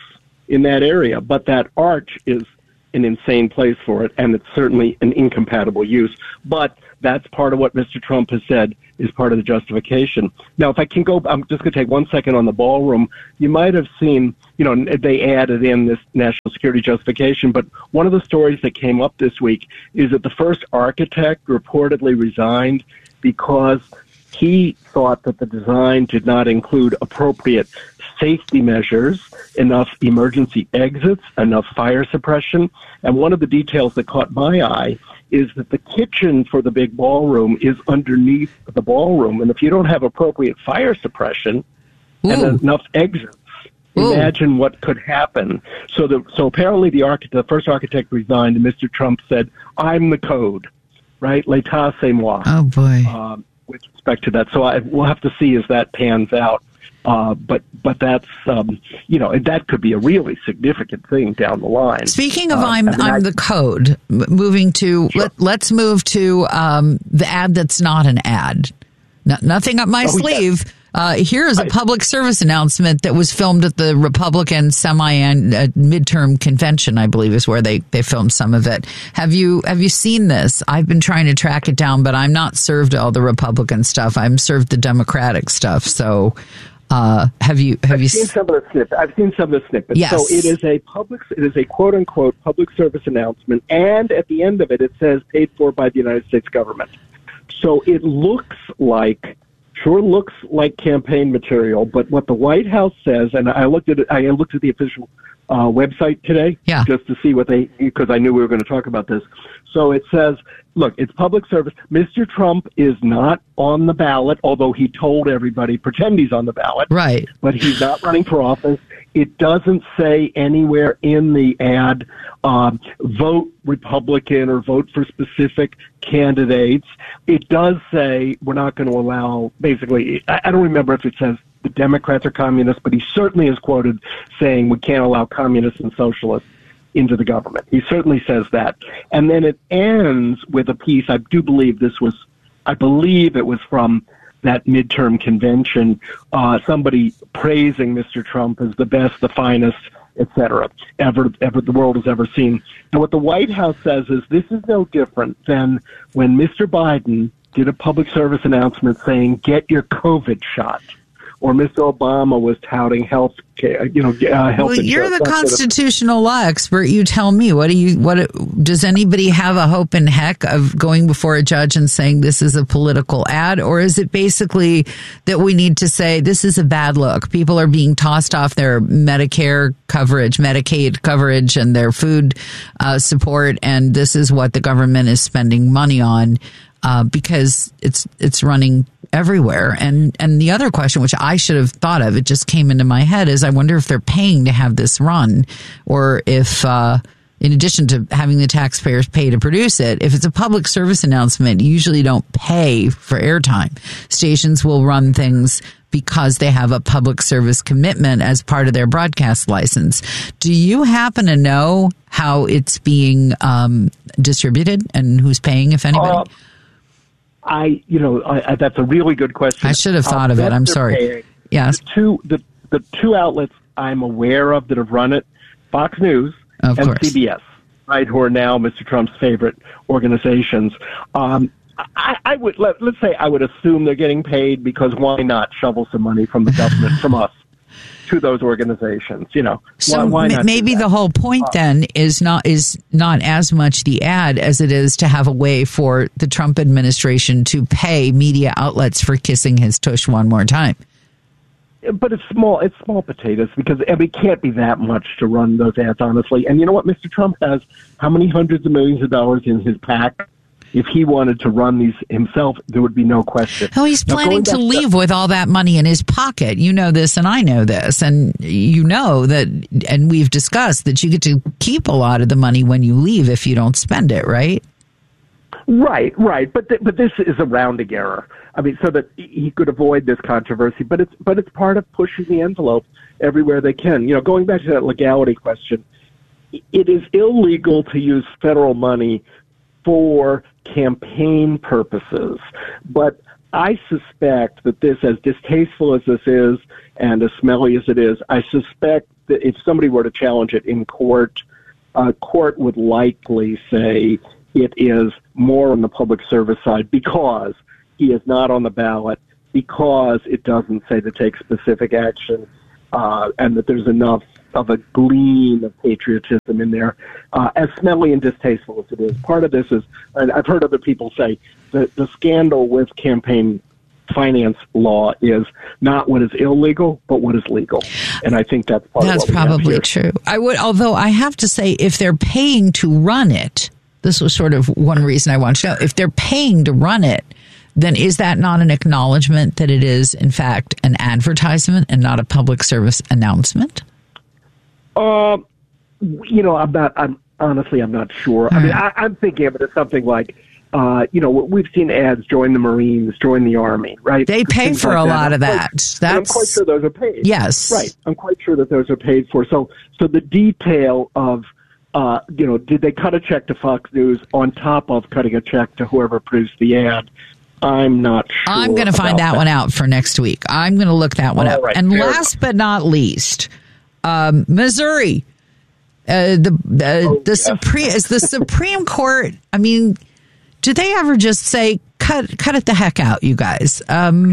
in that area. But that arch is an insane place for it, and it's certainly an incompatible use. But that's part of what Mister Trump has said is part of the justification. Now, if I can go, I'm just going to take one second on the ballroom. You might have seen, you know, they added in this national security justification, but one of the stories that came up this week is that the first architect reportedly resigned because he thought that the design did not include appropriate safety measures, enough emergency exits, enough fire suppression. And one of the details that caught my eye is that the kitchen for the big ballroom is underneath the ballroom. And if you don't have appropriate fire suppression Ooh. and enough exits, Ooh. imagine what could happen. So the, so apparently the architect, the first architect resigned, and Mister Trump said, I'm the code, right? L'état, c'est moi. Oh, boy. Um, with respect to that. So I, we'll have to see as that pans out. Uh, but but that's um, you know, that could be a really significant thing down the line. Speaking of, uh, I'm I mean, I'm I, the code. Moving to sure. let, let's move to um, the ad that's not an ad. No, nothing up my oh, sleeve. Yeah. Uh, here is a public service announcement that was filmed at the Republican semi uh, midterm convention, I believe is where they, they filmed some of it. Have you have you seen this? I've been trying to track it down, but I'm not served all the Republican stuff. I'm served the Democratic stuff. So uh, have you have I've you seen some of the snippets? I've seen some of the snippets. Yes. So it is a public, it is a quote unquote public service announcement, and at the end of it, it says paid for by the United States government. So it looks like. Sure looks like campaign material, but what the White House says, and I looked at it, I looked at the official uh, website today yeah. just to see what they, because I knew we were going to talk about this. So it says, look, it's public service. Mister Trump is not on the ballot, although he told everybody, pretend he's on the ballot. Right. But he's not running for office. It doesn't say anywhere in the ad, um, vote Republican or vote for specific candidates. It does say we're not going to allow, basically, I, I don't remember if it says the Democrats are communists, but he certainly is quoted saying we can't allow communists and socialists into the government. He certainly says that. And then it ends with a piece, I do believe this was, I believe it was from that midterm convention, uh, somebody praising Mister Trump as the best, the finest, et cetera, ever, ever the world has ever seen. And what the White House says is this is no different than when Mister Biden did a public service announcement saying, get your COVID shot. Or Mister Obama was touting health care, you know, uh, health Well, you're insurance. the constitutional law expert. You tell me. What do you? What does anybody have a hope in heck of going before a judge and saying this is a political ad, or is it basically that we need to say this is a bad look? People are being tossed off their Medicare coverage, Medicaid coverage, and their food uh, support, and this is what the government is spending money on uh, because it's it's running everywhere. And and the other question, which I should have thought of, it just came into my head, is I wonder if they're paying to have this run, or if uh in addition to having the taxpayers pay to produce it, if it's a public service announcement, you usually don't pay for airtime. Stations will run things because they have a public service commitment as part of their broadcast license. Do you happen to know how it's being um distributed and who's paying, if anybody? Uh, I, you know, I, I, that's a really good question. I should have thought of it. I'm sorry. Paying. Yes. The two, the, the two outlets I'm aware of that have run it, Fox News of and course. C B S, right, who are now Mister Trump's favorite organizations. Um, I, I would, let, let's say I would assume they're getting paid because why not shovel some money from the government, from us, to those organizations, you know. So why, why not maybe the whole point uh, then is not is not as much the ad as it is to have a way for the Trump administration to pay media outlets for kissing his tush one more time. But it's small. It's small potatoes because I mean, it can't be that much to run those ads, honestly. And you know what? Mister Trump has how many hundreds of millions of dollars in his PAC? If he wanted to run these himself, there would be no question. Oh, he's planning to leave to- with all that money in his pocket. You know this, and I know this, and you know that, and we've discussed that you get to keep a lot of the money when you leave if you don't spend it, right? Right, right. But th- but this is a rounding error. I mean, so that he could avoid this controversy. But it's but it's part of pushing the envelope everywhere they can. You know, going back to that legality question, it is illegal to use federal money for campaign purposes, but I suspect that this, as distasteful as this is and as smelly as it is, I suspect that if somebody were to challenge it in court, uh, court would likely say it is more on the public service side because he is not on the ballot, because it doesn't say to take specific action, uh, and that there's enough of a gleam of patriotism in there, uh, as smelly and distasteful as it is. Part of this is, and I've heard other people say, that the scandal with campaign finance law is not what is illegal, but what is legal. And I think that's part that's of what probably we have true. I would, although I have to say, if they're paying to run it, this was sort of one reason I wanted to know, if they're paying to run it, then is that not an acknowledgement that it is, in fact, an advertisement and not a public service announcement? Uh, you know, I'm not, I'm honestly, I'm not sure. All I mean, right. I, I'm thinking of it as something like, uh, you know, we've seen ads, join the Marines, join the Army, right? They pay Things for like a that. lot I'm of quite- that. and That's I'm quite sure those are paid. Yes. Right. I'm quite sure that those are paid for. So, so the detail of, uh, you know, did they cut a check to Fox News on top of cutting a check to whoever produced the ad? I'm not sure. I'm going to find that, about one out for next week. I'm going to look that one All up. right, And fair last but not least, um, Missouri, uh, the uh, Oh, the Supreme is the Supreme Court. I mean, do they ever just say cut cut it the heck out, you guys? Um,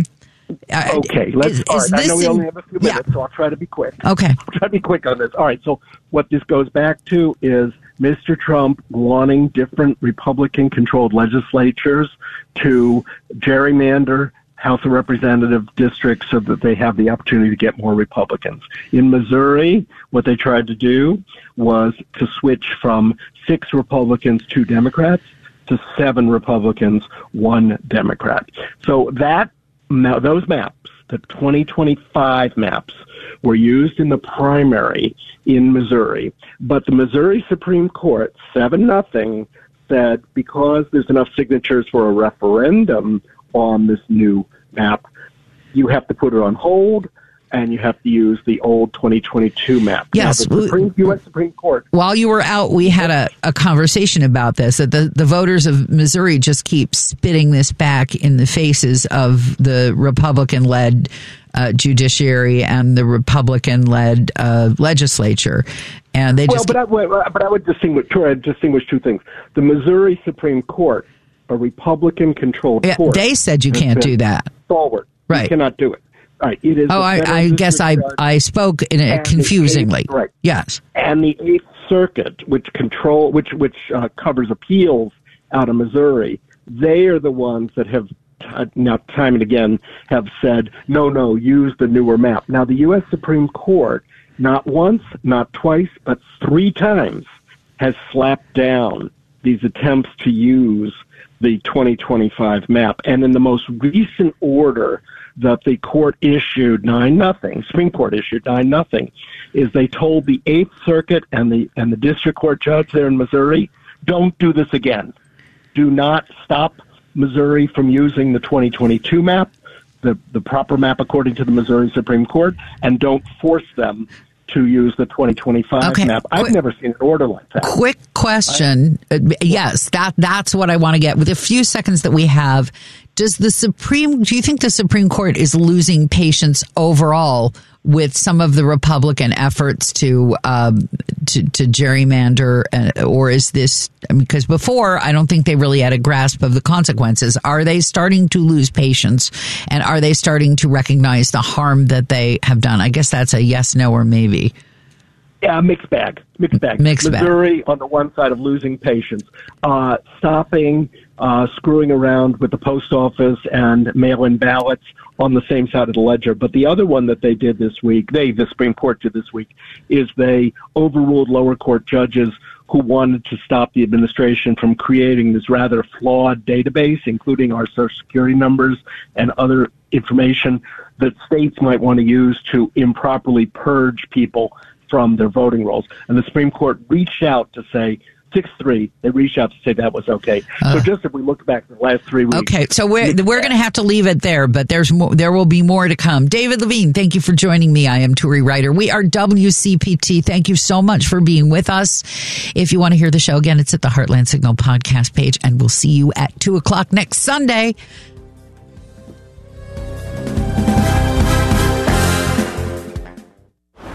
Okay, let's. is, all is right, I know this we in- only have a few yeah. minutes, so I'll try to be quick. Okay. I'll try to be quick on this. All right, so what this goes back to is Mister Trump wanting different Republican-controlled legislatures to gerrymander House of Representative districts so that they have the opportunity to get more Republicans. In Missouri, what they tried to do was to switch from six Republicans, two Democrats, to seven Republicans, one Democrat. So that Now, those maps, the twenty twenty-five maps, were used in the primary in Missouri. But the Missouri Supreme Court, seven nothing, said because there's enough signatures for a referendum on this new map, you have to put it on hold, and you have to use the old twenty twenty-two map. Yes. Now, the Supreme, U S Supreme Court. While you were out, we had a, a conversation about this, that the, the voters of Missouri just keep spitting this back in the faces of the Republican-led uh, judiciary and the Republican-led uh, legislature. And they Well, just but I, would- but I would distinguish, Troy, I'd distinguish two things. The Missouri Supreme Court, a Republican-controlled yeah, court. they said you has can't been do that. Forward. Right. You cannot do it. All right. It is. Oh, the I, federal I guess I, district judge I spoke in a, and the confusingly. eighth- right. Yes. And the Eighth Circuit, which control, which which uh, covers appeals out of Missouri, they are the ones that have uh, now time and again have said, no, no, use the newer map. Now, the U S Supreme Court, not once, not twice, but three times, has slapped down these attempts to use the twenty twenty-five map. And in the most recent order that the court issued nine nothing, Supreme Court issued nine nothing, is they told the Eighth Circuit and the and the district court judge there in Missouri, don't do this again. Do not stop Missouri from using the twenty twenty-two map, the, the proper map according to the Missouri Supreme Court, and don't force them to use the twenty twenty-five Okay. map. I've Quick- never seen an order like that. Quick question. Uh, yes, that that's what I want to get. With the few seconds that we have, does the Supreme, do you think the Supreme Court is losing patience overall with some of the Republican efforts to um, to, to gerrymander, uh, or is this, because before I don't think they really had a grasp of the consequences. Are they starting to lose patience, and are they starting to recognize the harm that they have done? I guess that's a yes, no, or maybe. Yeah, mixed bag. Mixed bag. Mixed bag. Missouri on the one side of losing patience, uh, stopping, uh, screwing around with the post office and mail-in ballots on the same side of the ledger. But the other one that they did this week, they, the Supreme Court did this week, is they overruled lower court judges who wanted to stop the administration from creating this rather flawed database, including our Social Security numbers and other information that states might want to use to improperly purge people from their voting rolls. And the Supreme Court reached out to say, six three, they reached out to say that was okay. Uh, so just if we look back at the last three weeks. Okay, so we're we're going to have to leave it there, but there's more, there will be more to come. David Levine, thank you for joining me. I am Turi Ryder. We are W C P T. Thank you so much for being with us. If you want to hear the show again, it's at the Heartland Signal podcast page, and we'll see you at two o'clock next Sunday.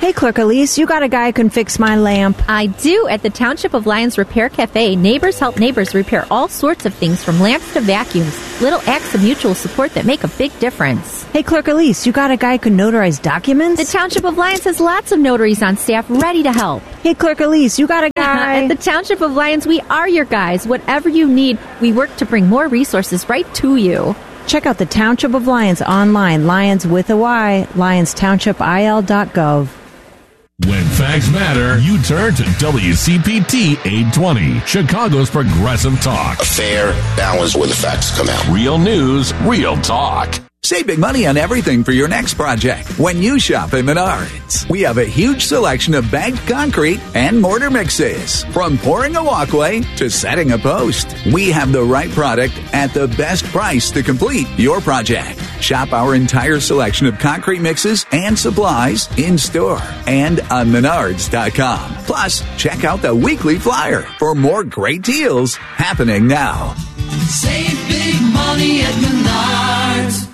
Hey, Clerk Elise, you got a guy who can fix my lamp? I do. At the Township of Lyons Repair Cafe, neighbors help neighbors repair all sorts of things from lamps to vacuums. Little acts of mutual support that make a big difference. Hey, Clerk Elise, you got a guy who can notarize documents? The Township of Lyons has lots of notaries on staff ready to help. Hey, Clerk Elise, you got a guy? At the Township of Lyons, we are your guys. Whatever you need, we work to bring more resources right to you. Check out the Township of Lyons online, Lyons with a Y, lyons township I L dot gov. When facts matter, you turn to W C P T eight twenty, Chicago's progressive talk. A fair balance where the facts come out. Real news, real talk. Save big money on everything for your next project when you shop at Menards. We have a huge selection of bagged concrete and mortar mixes. From pouring a walkway to setting a post, we have the right product at the best price to complete your project. Shop our entire selection of concrete mixes and supplies in store and on menards dot com. Plus, check out the weekly flyer for more great deals happening now. Save big money at Menards.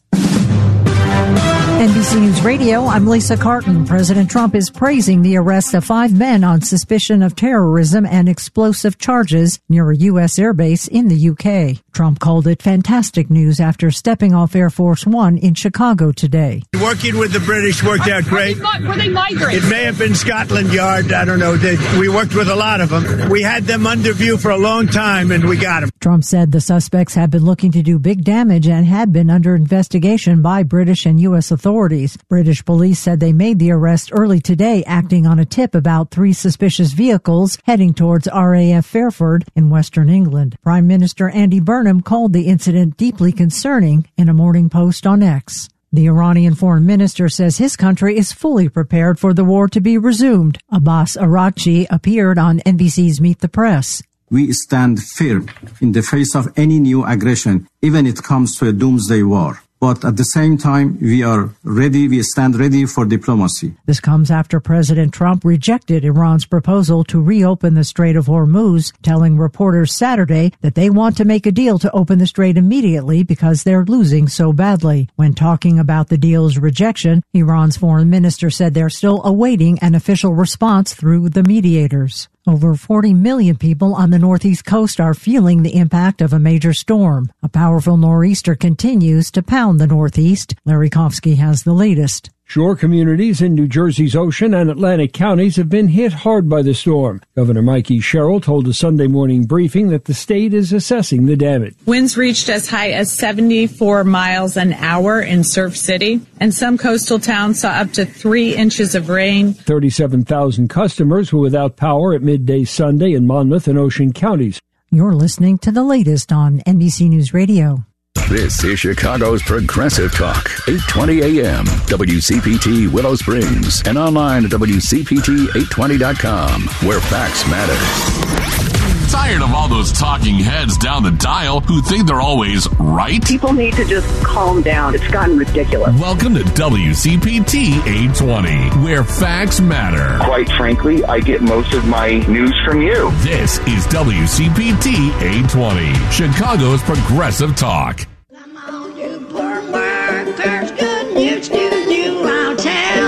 N B C News Radio, I'm Lisa Carton. President Trump is praising the arrest of five men on suspicion of terrorism and explosive charges near a U S airbase in the U K. Trump called it fantastic news after stepping off Air Force One in Chicago today. Working with the British worked out great. Were they migrants? It may have been Scotland Yard. I don't know. They, we worked with a lot of them. We had them under view for a long time, and we got them. Trump said the suspects had been looking to do big damage and had been under investigation by British and U S authorities. British police said they made the arrest early today, acting on a tip about three suspicious vehicles heading towards R A F Fairford in Western England. Prime Minister Andy Burnham called the incident deeply concerning in a morning post on X. The Iranian foreign minister says his country is fully prepared for the war to be resumed. Abbas Araghchi appeared on N B C's Meet the Press. We stand firm in the face of any new aggression, even if it comes to a doomsday war. But at the same time, we are ready, we stand ready for diplomacy. This comes after President Trump rejected Iran's proposal to reopen the Strait of Hormuz, telling reporters Saturday that they want to make a deal to open the strait immediately because they're losing so badly. When talking about the deal's rejection, Iran's foreign minister said they're still awaiting an official response through the mediators. Over forty million people on the northeast coast are feeling the impact of a major storm. A powerful nor'easter continues to pound the northeast. Larry Kofsky has the latest. Shore communities in New Jersey's Ocean and Atlantic counties have been hit hard by the storm. Governor Mikey Sherrill told a Sunday morning briefing that the state is assessing the damage. Winds reached as high as seventy-four miles an hour in Surf City, and some coastal towns saw up to three inches of rain. thirty-seven thousand customers were without power at midday Sunday in Monmouth and Ocean counties. You're listening to the latest on N B C News Radio. This is Chicago's Progressive Talk, eight twenty A M, W C P T Willow Springs, and online at W C P T eight twenty dot com, where facts matter. Tired of all those talking heads down the dial who think they're always right? People need to just calm down. It's gotten ridiculous. Welcome to W C P T eight twenty, where facts matter. Quite frankly, I get most of my news from you. This is W C P T eight twenty, Chicago's Progressive Talk. Come on, you poor workers, good news to you, I'll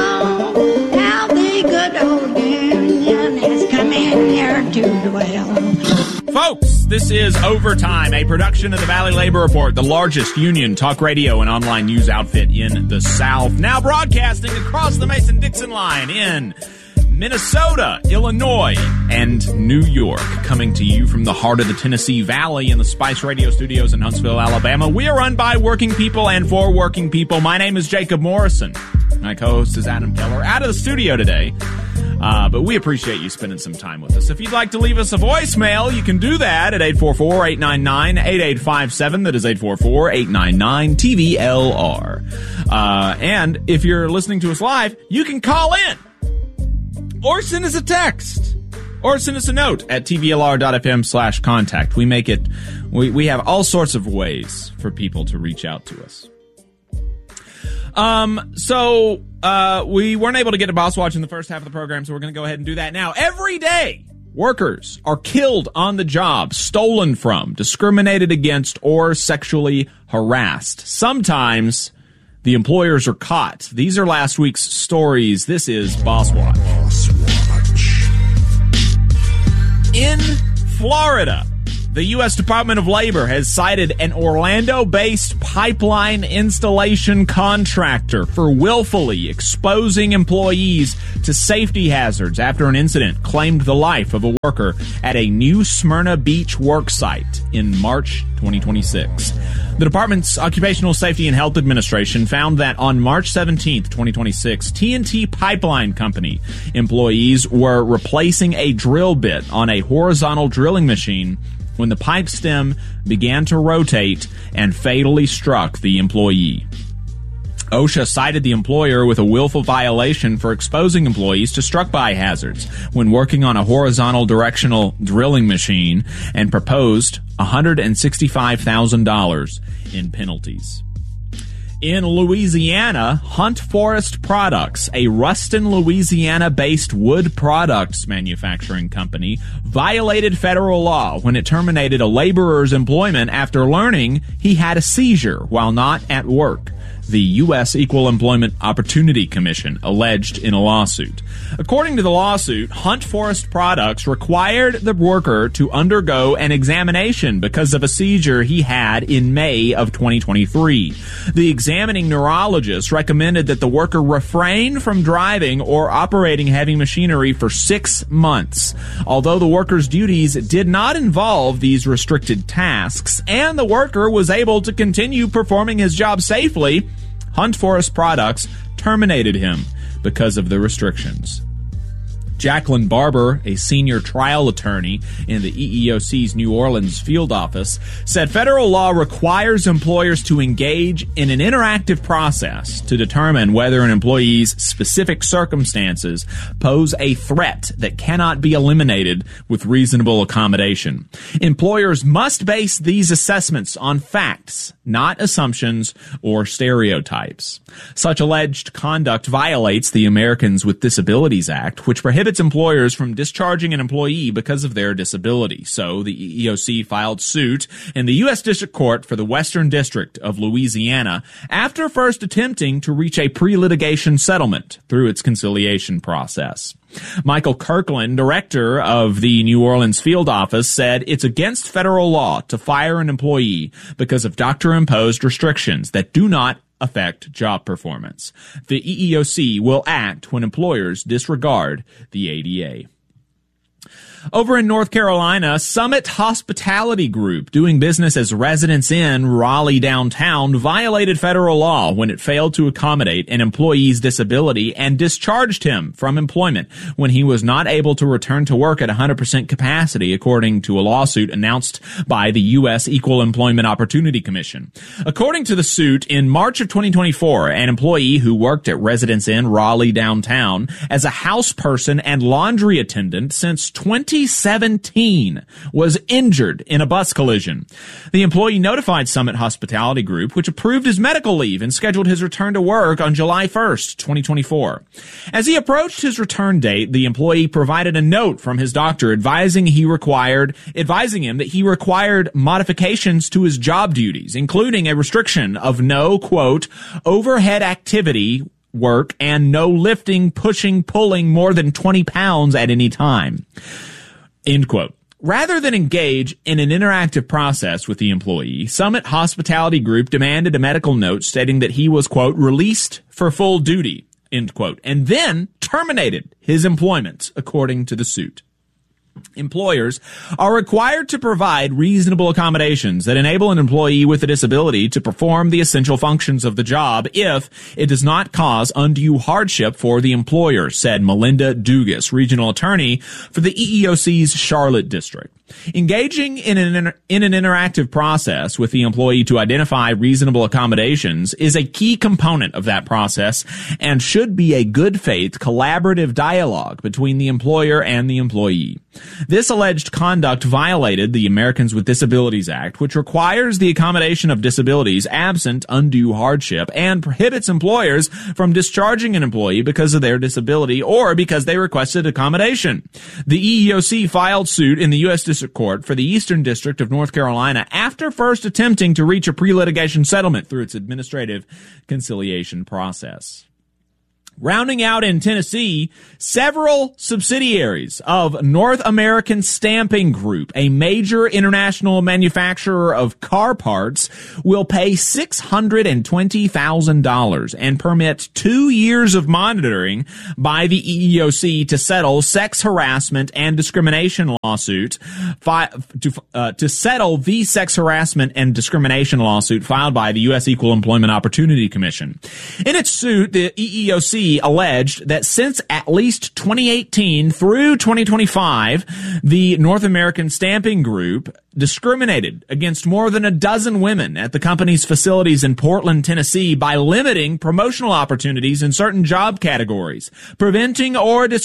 tell. How the good old union has come in here to dwell. Folks, this is Overtime, a production of the Valley Labor Report, the largest union talk radio and online news outfit in the South. Now broadcasting across the Mason-Dixon line in Minnesota, Illinois, and New York. Coming to you from the heart of the Tennessee Valley in the Spice Radio Studios in Huntsville, Alabama. We are run by working people and for working people. My name is Jacob Morrison. My co-host is Adam Keller, out of the studio today. Uh, but we appreciate you spending some time with us. If you'd like to leave us a voicemail, you can do that at eight four four, eight nine nine, eight eight five seven. That is eight four four, eight nine nine, T V L R. Uh, and if you're listening to us live, you can call in or send us a text or send us a note at tvlr.fm slash contact. We make it, we, we have all sorts of ways for people to reach out to us. Um, so, uh, we weren't able to get to Boss Watch in the first half of the program, so we're going to go ahead and do that now. Every day, workers are killed on the job, stolen from, discriminated against, or sexually harassed. Sometimes The employers are caught. These are last week's stories. This is Boss Watch. Boss Watch. In Florida, the U S Department of Labor has cited an Orlando-based pipeline installation contractor for willfully exposing employees to safety hazards after an incident claimed the life of a worker at a New Smyrna Beach work site in March twenty twenty-six. The department's Occupational Safety and Health Administration found that on March seventeenth, twenty twenty-six, T and T Pipeline Company employees were replacing a drill bit on a horizontal drilling machine when the pipe stem began to rotate and fatally struck the employee. OSHA cited the employer with a willful violation for exposing employees to struck-by hazards when working on a horizontal directional drilling machine and proposed one hundred sixty-five thousand dollars in penalties. In Louisiana, Hunt Forest Products, a Ruston, Louisiana-based wood products manufacturing company, violated federal law when it terminated a laborer's employment after learning he had a seizure while not at work, the U S Equal Employment Opportunity Commission alleged in a lawsuit. According to the lawsuit, Hunt Forest Products required the worker to undergo an examination because of a seizure he had in May of twenty twenty-three. The examining neurologist recommended that the worker refrain from driving or operating heavy machinery for six months. Although the worker's duties did not involve these restricted tasks, and the worker was able to continue performing his job safely, Hunt Forest Products terminated him because of the restrictions. Jacqueline Barber, a senior trial attorney in the E E O C's New Orleans field office, said federal law requires employers to engage in an interactive process to determine whether an employee's specific circumstances pose a threat that cannot be eliminated with reasonable accommodation. Employers must base these assessments on facts, not assumptions or stereotypes. Such alleged conduct violates the Americans with Disabilities Act, which prohibits employers from discharging an employee because of their disability. So the E E O C filed suit in the U S District Court for the Western District of Louisiana after first attempting to reach a pre-litigation settlement through its conciliation process. Michael Kirkland, director of the New Orleans field office, said it's against federal law to fire an employee because of doctor-imposed restrictions that do not affect job performance. The E E O C will act when employers disregard the A D A. Over in North Carolina, Summit Hospitality Group, doing business as Residence Inn Raleigh downtown, violated federal law when it failed to accommodate an employee's disability and discharged him from employment when he was not able to return to work at one hundred percent capacity, according to a lawsuit announced by the U S Equal Employment Opportunity Commission. According to the suit, in March of twenty twenty-four, an employee who worked at Residence Inn Raleigh downtown as a house person and laundry attendant since twenty seventeen was injured in a bus collision. The employee notified Summit Hospitality Group, which approved his medical leave and scheduled his return to work on July first, twenty twenty-four. As he approached his return date, the employee provided a note from his doctor advising he required, advising him that he required modifications to his job duties, including a restriction of no, quote, overhead activity work and no lifting, pushing, pulling more than twenty pounds at any time. End quote. Rather than engage in an interactive process with the employee, Summit Hospitality Group demanded a medical note stating that he was, quote, released for full duty, end quote, and then terminated his employment, according to the suit. Employers are required to provide reasonable accommodations that enable an employee with a disability to perform the essential functions of the job if it does not cause undue hardship for the employer, said Melinda Dugas, regional attorney for the E E O C's Charlotte district. Engaging in an inter- in an interactive process with the employee to identify reasonable accommodations is a key component of that process and should be a good faith collaborative dialogue between the employer and the employee. This alleged conduct violated the Americans with Disabilities Act, which requires the accommodation of disabilities absent undue hardship and prohibits employers from discharging an employee because of their disability or because they requested accommodation. The E E O C filed suit in the U S District Court for the Eastern District of North Carolina after first attempting to reach a pre-litigation settlement through its administrative conciliation process. Rounding out in Tennessee, several subsidiaries of North American Stamping Group, a major international manufacturer of car parts, will pay six hundred twenty thousand dollars and permit two years of monitoring by the E E O C to settle sex harassment and discrimination lawsuit, fi- to, uh, to settle the sex harassment and discrimination lawsuit filed by the U S Equal Employment Opportunity Commission. In its suit, the E E O C alleged that since at least twenty eighteen through twenty twenty-five, the North American Stamping Group discriminated against more than a dozen women at the company's facilities in Portland, Tennessee by limiting promotional opportunities in certain job categories, preventing or discriminating